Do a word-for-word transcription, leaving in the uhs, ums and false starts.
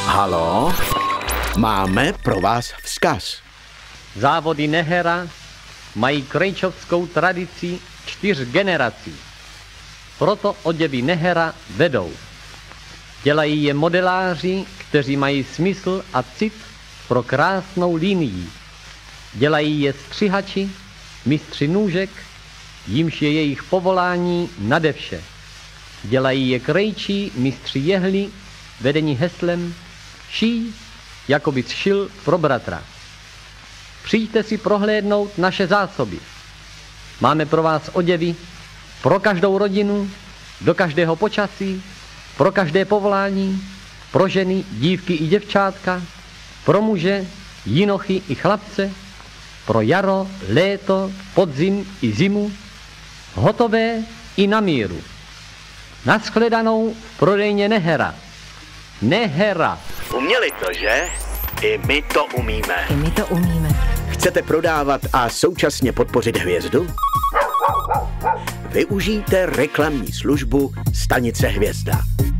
Haló? Máme pro vás vzkaz. Závody Nehera mají krejčovskou tradici čtyř generací. Proto oděvy Nehera vedou. Dělají je modeláři, kteří mají smysl a cit pro krásnou linii. Dělají je střihači, mistři nůžek, jimž je jejich povolání nade vše. Dělají je krejčí mistři jehly, vedení heslem šij, jako by šil pro bratra. Přijďte si prohlédnout naše zásoby. Máme pro vás oděvy pro každou rodinu, do každého počasí, pro každé povolání, pro ženy, dívky i děvčátka, pro muže, jinochy i chlapce, pro jaro, léto, podzim i zimu, hotové i na míru. Nashledanou v prodejně Nehera. Nehera. Uměli to, že? I my to umíme. I my to umíme. Chcete prodávat a současně podpořit hvězdu? Využijte reklamní službu Stanice Hvězda.